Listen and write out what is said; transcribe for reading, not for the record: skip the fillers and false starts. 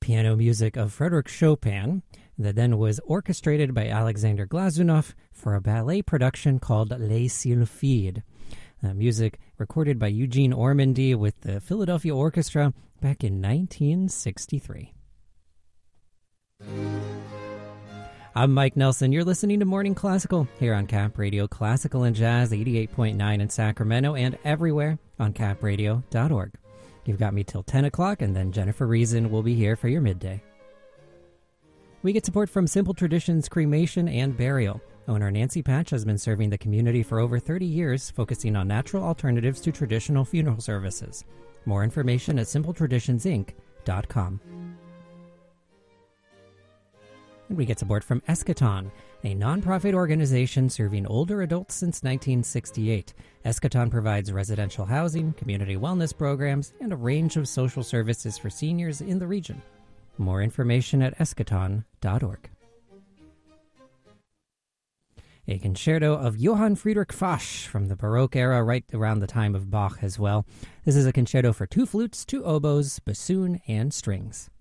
piano music of Frédéric Chopin that then was orchestrated by Alexander Glazunov for a ballet production called Les Sylphides. Music recorded by Eugene Ormandy with the Philadelphia Orchestra back in 1963. I'm Mike Nelson. You're listening to Morning Classical here on Cap Radio, Classical and Jazz 88.9 in Sacramento and everywhere on capradio.org. You've got me till 10 o'clock, and then Jennifer Reason will be here for your midday. We get support from Simple Traditions Cremation and Burial. Owner Nancy Patch has been serving the community for over 30 years, focusing on natural alternatives to traditional funeral services. More information at simpletraditionsinc.com. And we get support from Eschaton, a nonprofit organization serving older adults since 1968. Eschaton provides residential housing, community wellness programs, and a range of social services for seniors in the region. More information at eschaton.org. A concerto of Johann Friedrich Fasch from the Baroque era, right around the time of Bach as well. This is a concerto for 2 flutes, 2 oboes, bassoon, and strings.